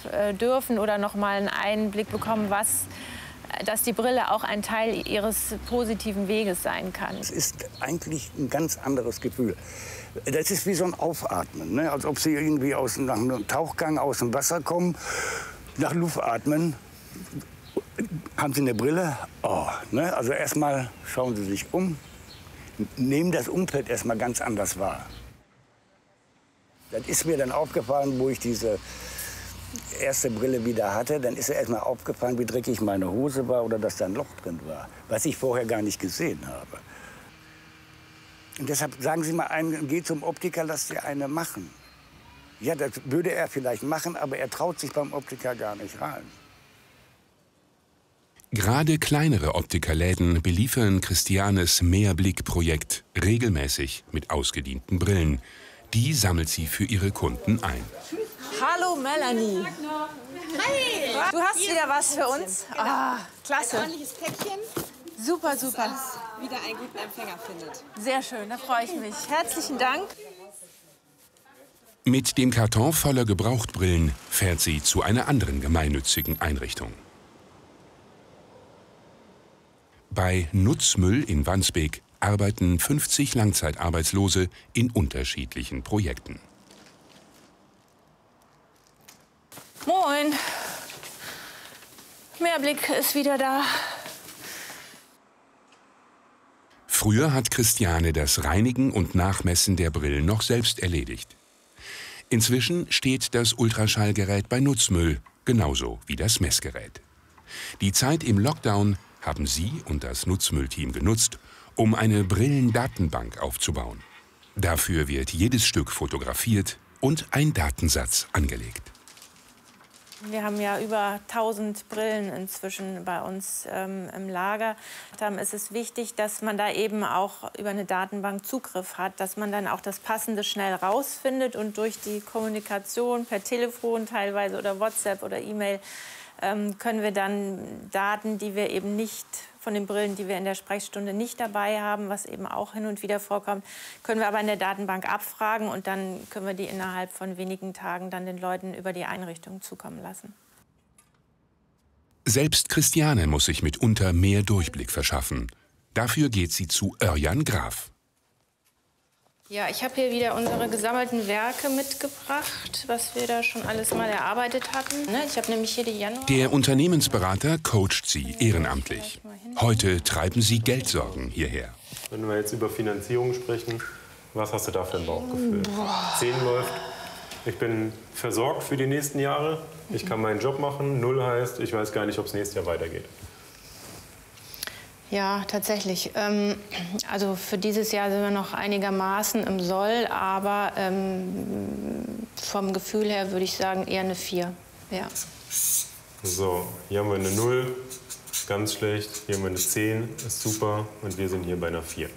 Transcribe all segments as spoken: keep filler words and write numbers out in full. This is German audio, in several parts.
äh, dürfen oder noch mal einen Einblick bekommen, was, dass die Brille auch ein Teil ihres positiven Weges sein kann. Es ist eigentlich ein ganz anderes Gefühl. Das ist wie so ein Aufatmen, ne? Als ob Sie irgendwie aus, nach einem Tauchgang aus dem Wasser kommen, nach Luft atmen. Haben Sie eine Brille? Oh, ne? Also erstmal schauen Sie sich um, nehmen das Umfeld erstmal ganz anders wahr. Das ist mir dann aufgefallen, wo ich diese erste Brille wieder hatte. Dann ist mir erstmal aufgefallen, wie dreckig meine Hose war oder dass da ein Loch drin war, was ich vorher gar nicht gesehen habe. Und deshalb sagen Sie mal einen, geh zum Optiker, lass dir eine machen. Ja, das würde er vielleicht machen, aber er traut sich beim Optiker gar nicht rein. Gerade kleinere Optikerläden beliefern Christianes Mehrblick-Projekt regelmäßig mit ausgedienten Brillen. Die sammelt sie für ihre Kunden ein. Hallo Melanie. Hi. Du hast wieder was für uns? Genau. Ah, klasse. Ein ordentliches Päckchen. Super, super. Das wieder einen guten Empfänger findet. Sehr schön, da freue ich mich. Herzlichen Dank. Mit dem Karton voller Gebrauchtbrillen fährt sie zu einer anderen gemeinnützigen Einrichtung. Bei Nutzmüll in Wandsbek arbeiten fünfzig Langzeitarbeitslose in unterschiedlichen Projekten. Moin. Mehrblick ist wieder da. Früher hat Christiane das Reinigen und Nachmessen der Brillen noch selbst erledigt. Inzwischen steht das Ultraschallgerät bei Nutzmüll, genauso wie das Messgerät. Die Zeit im Lockdown haben sie und das Nutzmüllteam genutzt, um eine Brillendatenbank aufzubauen. Dafür wird jedes Stück fotografiert und ein Datensatz angelegt. Wir haben ja über tausend Brillen inzwischen bei uns ähm, im Lager. Dann ist es wichtig, dass man da eben auch über eine Datenbank Zugriff hat, dass man dann auch das Passende schnell rausfindet und durch die Kommunikation per Telefon teilweise oder WhatsApp oder E-Mail ähm, können wir dann Daten, die wir eben nicht von den Brillen, die wir in der Sprechstunde nicht dabei haben, was eben auch hin und wieder vorkommt, können wir aber in der Datenbank abfragen und dann können wir die innerhalb von wenigen Tagen dann den Leuten über die Einrichtung zukommen lassen. Selbst Christiane muss sich mitunter mehr Durchblick verschaffen. Dafür geht sie zu Örjan Graf. Ja, ich habe hier wieder unsere gesammelten Werke mitgebracht, was wir da schon alles mal erarbeitet hatten. Ich habe nämlich hier die Januar... Der Unternehmensberater coacht sie ehrenamtlich. Heute treiben sie Geldsorgen hierher. Wenn wir jetzt über Finanzierung sprechen, was hast du da für ein Bauchgefühl? zehn läuft, ich bin versorgt für die nächsten Jahre, ich kann meinen Job machen, null heißt, ich weiß gar nicht, ob es nächstes Jahr weitergeht. Ja, tatsächlich. Ähm, also für dieses Jahr sind wir noch einigermaßen im Soll, aber ähm, vom Gefühl her würde ich sagen eher eine vier. Ja. So, hier haben wir eine null, ganz schlecht. Hier haben wir eine zehn, ist super. Und wir sind hier bei einer vier.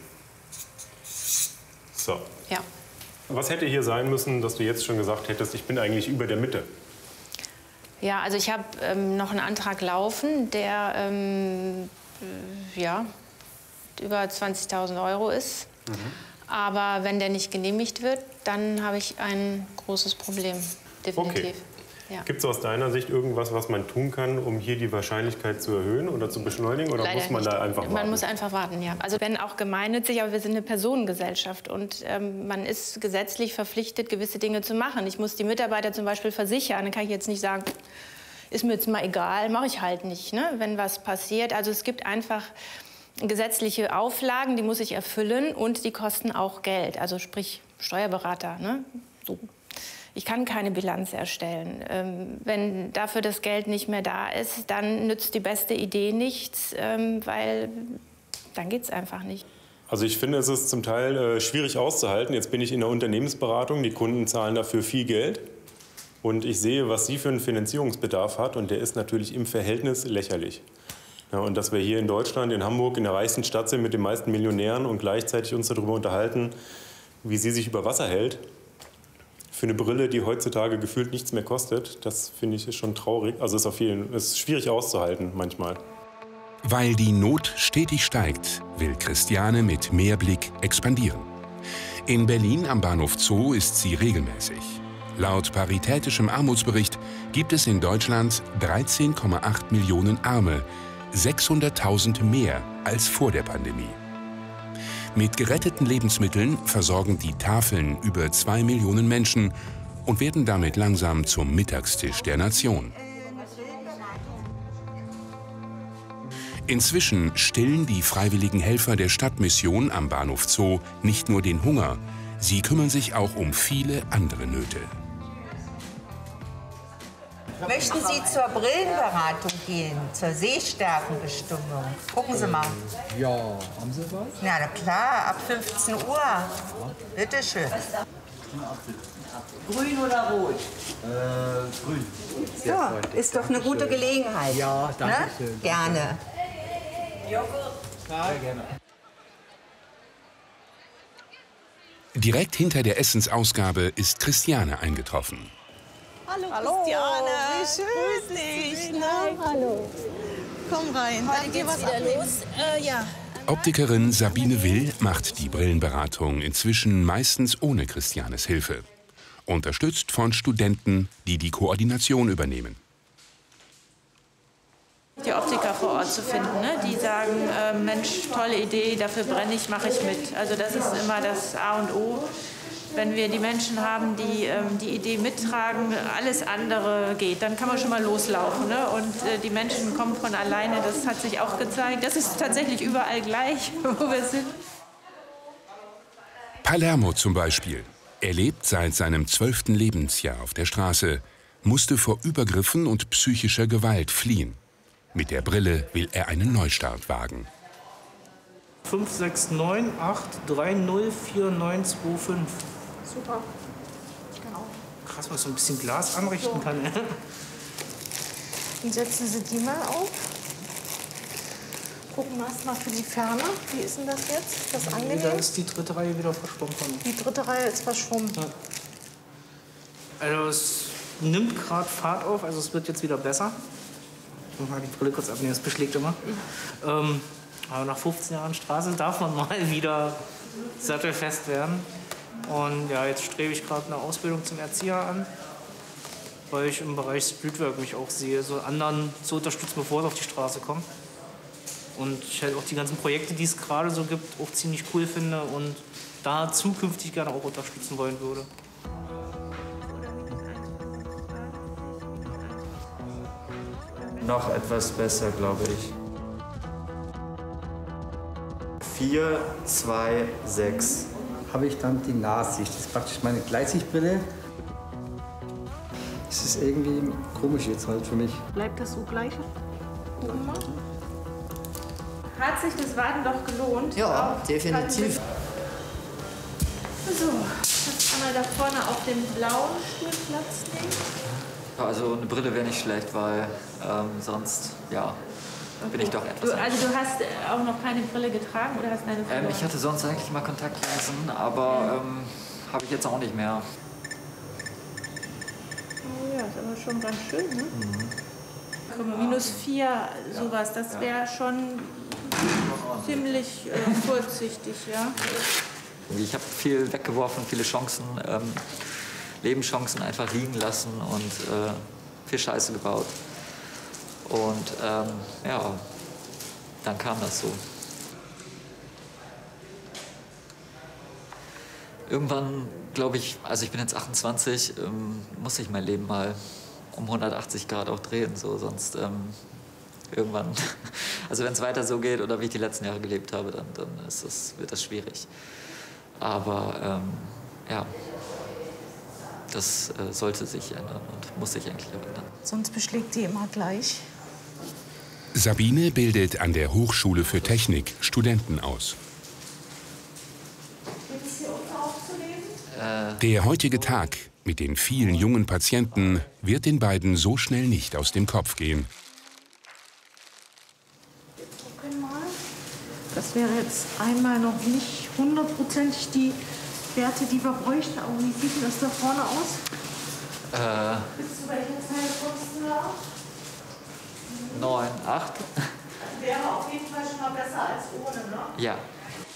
So. Ja. Was hätte hier sein müssen, dass du jetzt schon gesagt hättest, ich bin eigentlich über der Mitte? Ja, also ich habe ähm, noch einen Antrag laufen, der ähm, ja, über zwanzigtausend Euro ist. Mhm. Aber wenn der nicht genehmigt wird, dann habe ich ein großes Problem, definitiv. Okay. Ja. Gibt es aus deiner Sicht irgendwas, was man tun kann, um hier die Wahrscheinlichkeit zu erhöhen oder zu beschleunigen? Oder Leider muss man nicht. da einfach warten? Man muss einfach warten, ja. Also wenn auch gemeinnützig, aber wir sind eine Personengesellschaft und ähm, man ist gesetzlich verpflichtet, gewisse Dinge zu machen. Ich muss die Mitarbeiter zum Beispiel versichern. Dann kann ich jetzt nicht sagen, ist mir jetzt mal egal, mache ich halt nicht, ne, wenn was passiert. Also es gibt einfach gesetzliche Auflagen, die muss ich erfüllen und die kosten auch Geld. Also sprich Steuerberater, ne, so. Ich kann keine Bilanz erstellen. Ähm, wenn dafür das Geld nicht mehr da ist, dann nützt die beste Idee nichts, ähm, weil dann geht es einfach nicht. Also ich finde, es ist zum Teil äh, schwierig auszuhalten. Jetzt bin ich in der Unternehmensberatung, die Kunden zahlen dafür viel Geld. Und ich sehe, was sie für einen Finanzierungsbedarf hat. Und der ist natürlich im Verhältnis lächerlich. Ja, und dass wir hier in Deutschland, in Hamburg, in der reichsten Stadt sind mit den meisten Millionären und gleichzeitig uns darüber unterhalten, wie sie sich über Wasser hält, für eine Brille, die heutzutage gefühlt nichts mehr kostet, das finde ich ist schon traurig. Also ist auf jeden Fall ist schwierig auszuhalten manchmal. Weil die Not stetig steigt, will Christiane mit Mehrblick expandieren. In Berlin am Bahnhof Zoo ist sie regelmäßig. Laut Paritätischem Armutsbericht gibt es in Deutschland dreizehn Komma acht Millionen Arme, sechshunderttausend mehr als vor der Pandemie. Mit geretteten Lebensmitteln versorgen die Tafeln über zwei Millionen Menschen und werden damit langsam zum Mittagstisch der Nation. Inzwischen stillen die freiwilligen Helfer der Stadtmission am Bahnhof Zoo nicht nur den Hunger, sie kümmern sich auch um viele andere Nöte. Möchten Sie zur Brillenberatung gehen, zur Sehstärkenbestimmung? Gucken Sie mal. Ja, haben Sie was? Na, na klar, ab fünfzehn Uhr. Bitte schön. Grün oder rot? Äh, grün. Sehr Ja, freundlich. ist doch eine gute Gelegenheit. Ja, danke ne? schön. Gerne. Sehr gerne. Direkt hinter der Essensausgabe ist Christiane eingetroffen. Hallo, Hallo Christiane. Wie schön. Grüß dich. Na? Hallo. Komm rein. Heute geht's wieder los. Äh, ja. Optikerin Sabine Will macht die Brillenberatung inzwischen meistens ohne Christianes Hilfe. Unterstützt von Studenten, die die Koordination übernehmen. Die Optiker vor Ort zu finden, ne? Die sagen, äh, Mensch, tolle Idee, dafür brenne ich, mache ich mit. Also das ist immer das A und O. Wenn wir die Menschen haben, die ähm, die Idee mittragen, alles andere geht, dann kann man schon mal loslaufen. Ne? Und äh, die Menschen kommen von alleine, das hat sich auch gezeigt. Das ist tatsächlich überall gleich, wo wir sind. Palermo zum Beispiel. Er lebt seit seinem zwölften Lebensjahr auf der Straße, musste vor Übergriffen und psychischer Gewalt fliehen. Mit der Brille will er einen Neustart wagen. fünf sechs neun acht drei null vier neun zwei fünf. Super. Genau. Krass, was so ein bisschen Glas anrichten kann. Ne? Und setzen Sie die mal auf. Gucken wir erst mal für die Ferne. Wie ist denn das jetzt? Das Da angenehm? ist die dritte Reihe wieder verschwommen. Die dritte Reihe ist verschwommen. Ja. Also es nimmt gerade Fahrt auf, also es wird jetzt wieder besser. Ich muss mal die Brille kurz abnehmen, das beschlägt immer. Ähm, aber nach fünfzehn Jahren Straße darf man mal wieder sattelfest werden. Und ja, jetzt strebe ich gerade eine Ausbildung zum Erzieher an, weil ich im Bereich Streetwork mich auch sehe, so anderen zu unterstützen, bevor es auf die Straße kommt. Und ich halt auch die ganzen Projekte, die es gerade so gibt, auch ziemlich cool finde und da zukünftig gerne auch unterstützen wollen würde. Noch etwas besser, glaube ich. vier, zwei, sechs. Habe ich dann die Nahsicht. Das ist praktisch meine Gleitsichtbrille. Es ist irgendwie komisch jetzt halt für mich. Bleibt das so gleich? Gucken wir. Hat sich das Warten doch gelohnt? Ja, definitiv. So, jetzt einmal da vorne auf dem blauen Stuhl Platz nehmen. Also eine Brille wäre nicht schlecht, weil ähm, sonst, ja, bin ich doch etwas... Du, also du hast auch noch keine Brille getragen oder hast eine verloren? Ähm, ich hatte sonst eigentlich mal Kontaktlinsen, aber ähm, habe ich jetzt auch nicht mehr. Oh ja, ist aber schon ganz schön, ne? Mhm. Minus vier, sowas, das wäre schon ziemlich äh, kurzsichtig, ja. Ich habe viel weggeworfen, viele Chancen, ähm, Lebenschancen einfach liegen lassen und äh, viel Scheiße gebaut. Und ähm, ja, dann kam das so. Irgendwann, glaube ich, also ich bin jetzt achtundzwanzig, ähm, muss ich mein Leben mal um hundertachtzig Grad auch drehen, so, sonst ähm, irgendwann, also wenn es weiter so geht oder wie ich die letzten Jahre gelebt habe, dann, dann ist das, wird das schwierig. Aber ähm, ja, das äh, sollte sich ändern und muss sich eigentlich auch ändern. Sonst beschlägt die immer gleich. Sabine bildet an der Hochschule für Technik Studenten aus. Der heutige Tag mit den vielen jungen Patienten wird den beiden so schnell nicht aus dem Kopf gehen. Gucken mal. Das wäre jetzt einmal noch nicht hundertprozentig die Werte, die wir bräuchten. Aber wie sieht denn das da vorne aus? Äh, Bis zu welcher Zahl kommst du da? neun, acht. Wäre auf jeden Fall schon mal besser als ohne, ne? Ja.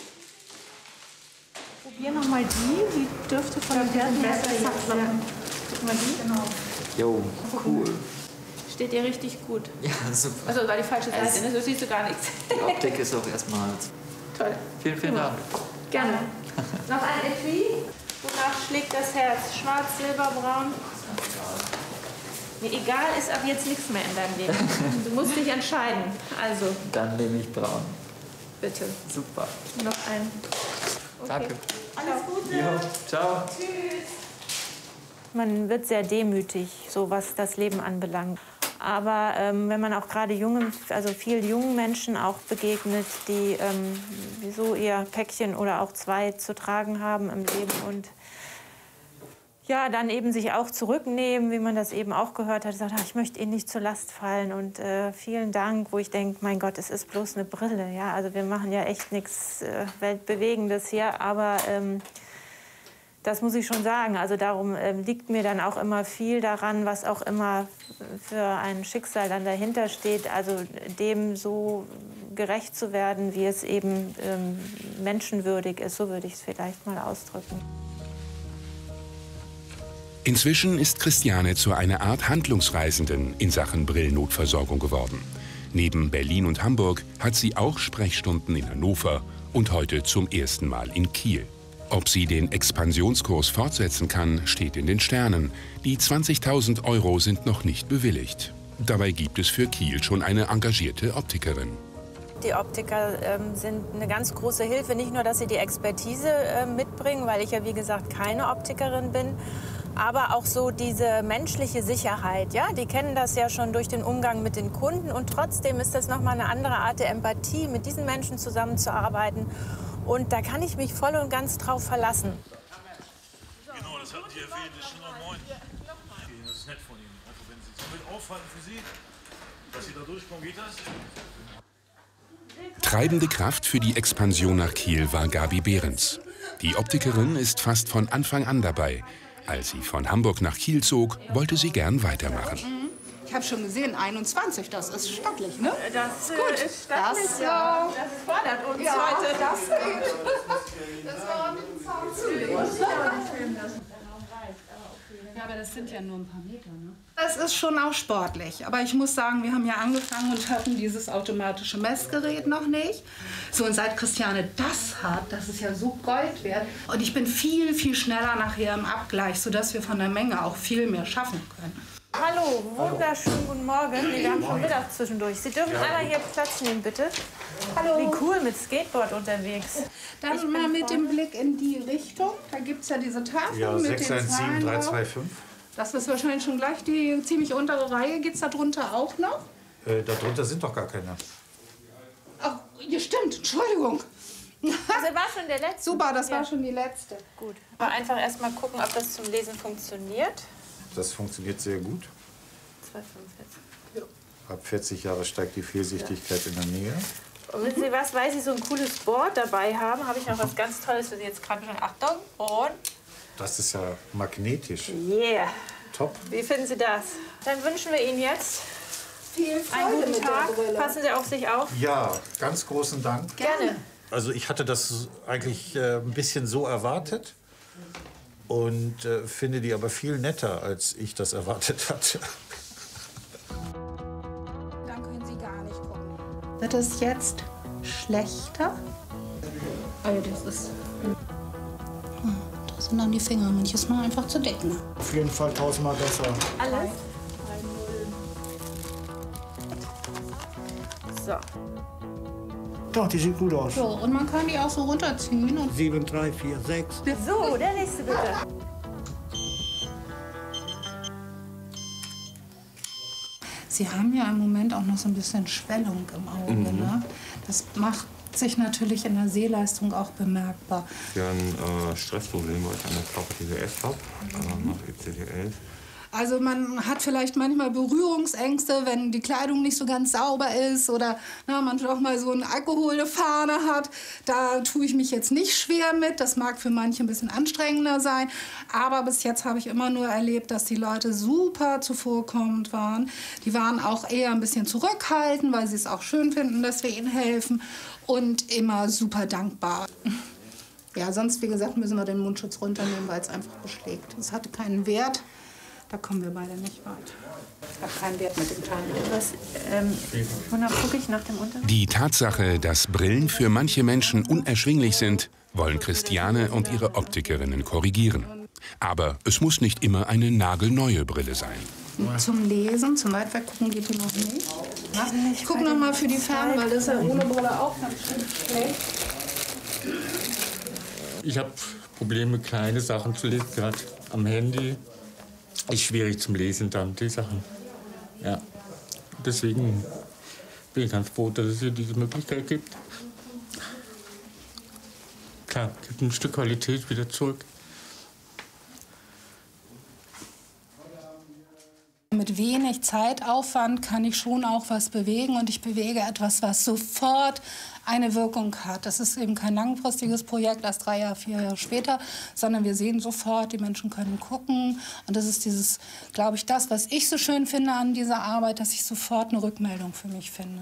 Probier noch mal die. Die dürfte von den Werten her besser klappen. Guck mal die. Genau. Jo, cool. Steht dir richtig gut. Ja, super. Also war die falsche Seite, Also, ne? So siehst du gar nichts. Die Optik ist auch erstmal toll. Vielen, vielen Dank. Gerne. Noch ein Etui. Wonach schlägt das Herz? Schwarz, Silber, Braun? Mir egal ist ab jetzt nichts mehr in deinem Leben. Du musst dich entscheiden. Also. Dann nehme ich braun. Bitte. Super. Noch ein. Okay. Danke. Alles Gute. Jo, ciao. Tschüss. Man wird sehr demütig, so was das Leben anbelangt. Aber ähm, wenn man auch gerade jungen, also viel jungen Menschen auch begegnet, die ähm, so ihr Päckchen oder auch zwei zu tragen haben im Leben und ja, dann eben sich auch zurücknehmen, wie man das eben auch gehört hat, sagt, ach, ich möchte Ihnen nicht zur Last fallen und äh, vielen Dank, wo ich denke, mein Gott, es ist bloß eine Brille, ja, also wir machen ja echt nichts äh, Weltbewegendes hier, aber ähm, das muss ich schon sagen, also darum ähm, liegt mir dann auch immer viel daran, was auch immer für ein Schicksal dann dahinter steht, also dem so gerecht zu werden, wie es eben ähm, menschenwürdig ist, so würde ich es vielleicht mal ausdrücken. Inzwischen ist Christiane zu einer Art Handlungsreisenden in Sachen Brillennotversorgung geworden. Neben Berlin und Hamburg hat sie auch Sprechstunden in Hannover und heute zum ersten Mal in Kiel. Ob sie den Expansionskurs fortsetzen kann, steht in den Sternen. Die zwanzigtausend Euro sind noch nicht bewilligt. Dabei gibt es für Kiel schon eine engagierte Optikerin. Die Optiker ähm, sind eine ganz große Hilfe. Nicht nur, dass sie die Expertise äh, mitbringen, weil ich ja, wie gesagt, keine Optikerin bin, aber auch so diese menschliche Sicherheit. Ja? Die kennen das ja schon durch den Umgang mit den Kunden. Und trotzdem ist das noch mal eine andere Art der Empathie, mit diesen Menschen zusammenzuarbeiten. Und da kann ich mich voll und ganz drauf verlassen. Genau, das hatten Sie erwähnt. Das ist schon am Moin. Das ist nett von Ihnen. Also wenn Sie damit aufhalten für Sie, dass Sie da durchkommen, geht das? Treibende Kraft für die Expansion nach Kiel war Gabi Behrens. Die Optikerin ist fast von Anfang an dabei. Als sie von Hamburg nach Kiel zog, wollte sie gern weitermachen. Ich habe schon gesehen, einundzwanzig, das ist stattlich, ne? Das ist gut. Ist stattlich, das, ja. Das fordert uns ja, heute. Das geht. Das war ein Zaun zulegen. Ja, aber das sind ja nur ein paar Meter, ne? Das ist schon auch sportlich. Aber ich muss sagen, wir haben ja angefangen und hatten dieses automatische Messgerät noch nicht. So, und seit Christiane das hat, das ist ja so Gold wert. Und ich bin viel, viel schneller nachher im Abgleich, sodass wir von der Menge auch viel mehr schaffen können. Hallo, wunderschönen guten Morgen. Nee, wir haben schon Mittag zwischendurch. Sie dürfen Ja. einmal hier Platz nehmen, bitte. Hallo. Wie cool, mit Skateboard unterwegs. Dann Ich mal bin mit voll- dem Blick in die Richtung. Da gibt es ja diese Tafel Ja, mit sechs den eins sieben Zahlen drei drauf. zwei fünf. Das ist wahrscheinlich schon gleich die ziemlich untere Reihe. Gibt es da drunter auch noch? Äh, darunter sind doch gar keine. Ach, ja, stimmt. Entschuldigung. Also war schon der letzte. Super, das Ja. war schon die letzte. Gut. Aber einfach erst mal gucken, ob das zum Lesen funktioniert. Das funktioniert sehr gut. zwei Komma fünfundvierzig. Ab vierzig Jahre steigt die Fehlsichtigkeit in der Nähe. Und wissen Sie was, weil Sie so ein cooles Board dabei haben, habe ich noch was ganz Tolles für Sie jetzt gerade schon. Achtung, und Das ist ja magnetisch. yeah. Top. Wie finden Sie das? Dann wünschen wir Ihnen jetzt Viel einen Freude guten mit der Tag. Brille. Passen Sie auf sich auf. Ja, ganz großen Dank. Gerne. Also ich hatte das eigentlich äh, ein bisschen so erwartet und äh, finde die aber viel netter, als ich das erwartet hatte. Dann können Sie gar nicht gucken. Wird es jetzt schlechter? Also das ist... Hm, da sind dann die Finger manches Mal einfach zu decken. Auf jeden Fall tausendmal besser. Alles? So. Doch, die sieht gut aus. So, und man kann die auch so runterziehen. Und sieben, drei, vier, sechs. So, der nächste bitte. Sie haben ja im Moment auch noch so ein bisschen Schwellung im Auge. Mhm. Ne? Das macht sich natürlich in der Sehleistung auch bemerkbar. Für ein äh, Stressproblem, weil ich eine K P T S habe, äh, nach E C D elf. Also man hat vielleicht manchmal Berührungsängste, wenn die Kleidung nicht so ganz sauber ist oder na, man auch mal so eine Alkoholfahne hat. Da tue ich mich jetzt nicht schwer mit. Das mag für manche ein bisschen anstrengender sein. Aber bis jetzt habe ich immer nur erlebt, dass die Leute super zuvorkommend waren. Die waren auch eher ein bisschen zurückhaltend, weil sie es auch schön finden, dass wir ihnen helfen. Und immer super dankbar. Ja, sonst, wie gesagt, müssen wir den Mundschutz runternehmen, weil es einfach beschlägt. Es hatte keinen Wert. da kommen wir beide nicht weit. Das hat keinen Wert mit dem Kleinen. Was, ähm, wonach gucke ich nach dem Unterricht? Die Tatsache, dass Brillen für manche Menschen unerschwinglich sind, wollen Christiane und ihre Optikerinnen korrigieren. Aber es muss nicht immer eine nagelneue Brille sein. Zum Lesen, zum Weitweggucken geht die noch nicht. Ich gucke noch mal für die Ferne, weil das ist ja ohne Brille auch ganz schön schlecht. Ich habe Probleme, kleine Sachen zu lesen, gerade am Handy. Ist schwierig zum Lesen dann, die Sachen. Ja. Deswegen bin ich ganz froh, dass es hier diese Möglichkeit gibt. Klar, gibt ein Stück Qualität wieder zurück. Mit wenig Zeitaufwand kann ich schon auch was bewegen und ich bewege etwas, was sofort eine Wirkung hat. Das ist eben kein langfristiges Projekt, erst drei Jahre, vier Jahre später, sondern wir sehen sofort, die Menschen können gucken. Und das ist dieses, glaube ich, das, was ich so schön finde an dieser Arbeit, dass ich sofort eine Rückmeldung für mich finde.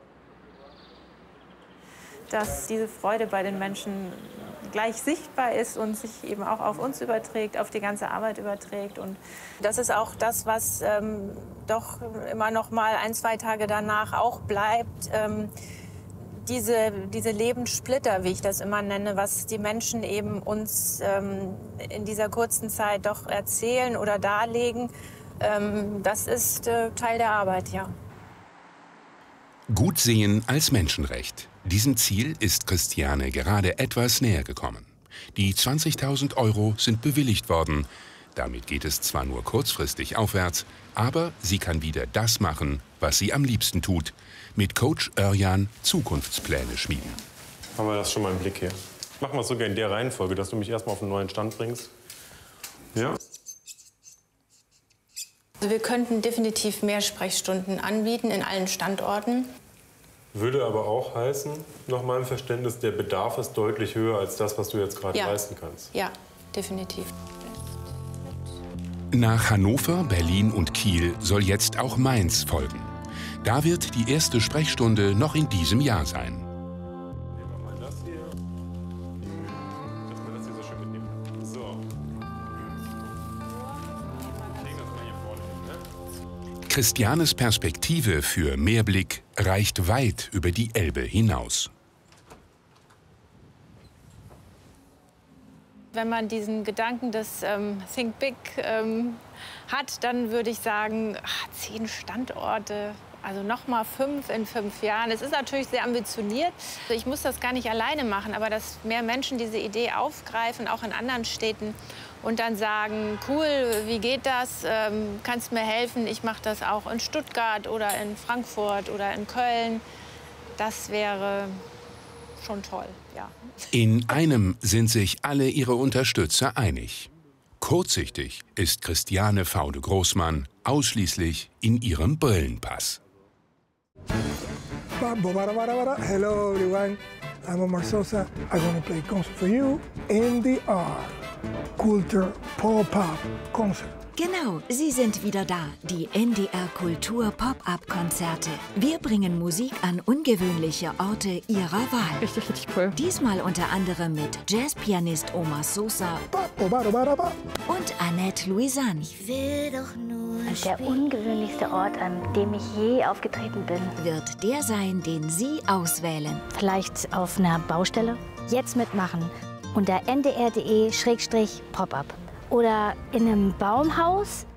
Dass diese Freude bei den Menschen gleich sichtbar ist und sich eben auch auf uns überträgt, auf die ganze Arbeit überträgt. Und das ist auch das, was ähm, doch immer noch mal ein, zwei Tage danach auch bleibt. Ähm, diese, diese Lebenssplitter, wie ich das immer nenne, was die Menschen eben uns ähm, in dieser kurzen Zeit doch erzählen oder darlegen, ähm, das ist äh, Teil der Arbeit, ja. Gut sehen als Menschenrecht. Diesem Ziel ist Christiane gerade etwas näher gekommen. Die zwanzigtausend Euro sind bewilligt worden. Damit geht es zwar nur kurzfristig aufwärts, aber sie kann wieder das machen, was sie am liebsten tut. Mit Coach Örjan Zukunftspläne schmieden. Haben wir das schon mal im Blick hier? Machen wir es sogar in der Reihenfolge, dass du mich erstmal auf einen neuen Stand bringst. Ja. Also wir könnten definitiv mehr Sprechstunden anbieten in allen Standorten. Würde aber auch heißen, nach meinem Verständnis, der Bedarf ist deutlich höher als das, was du jetzt gerade Ja. leisten kannst. Ja, definitiv. Nach Hannover, Berlin und Kiel soll jetzt auch Mainz folgen. Da wird die erste Sprechstunde noch in diesem Jahr sein. Nehmen wir mal das hier. Dass wir das hier so schön mitnehmen. So. Legen das mal hier vorne hin, ne? Christianes Perspektive für Mehrblick reicht weit über die Elbe hinaus. Wenn man diesen Gedanken des ähm, Think Big ähm, hat, dann würde ich sagen, ach, zehn Standorte, also noch mal fünf in fünf Jahren. Es ist natürlich sehr ambitioniert. Ich muss das gar nicht alleine machen, aber dass mehr Menschen diese Idee aufgreifen, auch in anderen Städten, und dann sagen, cool, wie geht das? Ähm, kannst mir helfen? Ich mache das auch in Stuttgart oder in Frankfurt oder in Köln. Das wäre schon toll, ja. In einem sind sich alle ihre Unterstützer einig. Kurzsichtig ist Christiane Faude-Großmann ausschließlich in ihrem Brillenpass. Hello everyone, I'm Omar Sosa. I'm gonna play concert for you in the R. Kultur Pop-Up Concert. Genau, sie sind wieder da, die N D R Kultur Pop-Up-Konzerte. Wir bringen Musik an ungewöhnliche Orte ihrer Wahl. Richtig, richtig cool. Diesmal unter anderem mit Jazzpianist Omar Sosa und Annette Louisanne. Ich will doch nur der ungewöhnlichste Ort, an dem ich je aufgetreten bin. Wird der sein, den Sie auswählen. Vielleicht auf einer Baustelle? Jetzt mitmachen unter n d r punkt d e Schrägstrich Pop-Up. Oder in einem Baumhaus?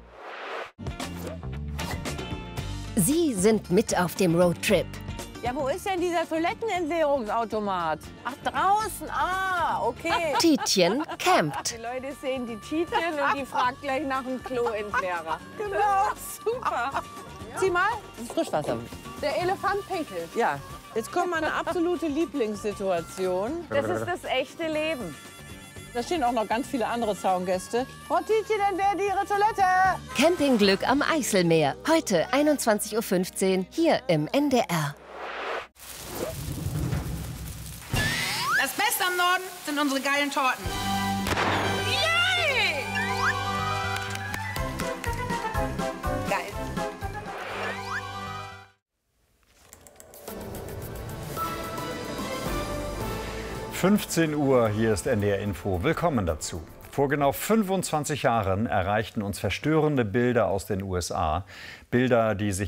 Sie sind mit auf dem Roadtrip. Ja, wo ist denn dieser Toilettenentleerungsautomat? Ach, draußen. Ah, okay. Tietjen campt. Die Leute sehen die Tietjen und die fragt gleich nach dem Kloentleerer. Genau, super. Sieh mal. Frischwasser. Der Elefant pinkelt. Ja. Jetzt kommt meine absolute Lieblingssituation. Das ist das echte Leben. Da stehen auch noch ganz viele andere Zaungäste. Frau Tietjen, entleert Ihre Toilette. Campingglück am Eiselmeer. Heute einundzwanzig Uhr fünfzehn hier im N D R. Das Beste am Norden sind unsere geilen Torten. Yay! Geil. fünfzehn Uhr, hier ist N D R Info. Willkommen dazu. Vor genau fünfundzwanzig Jahren erreichten uns verstörende Bilder aus den U S A. Bilder, die sich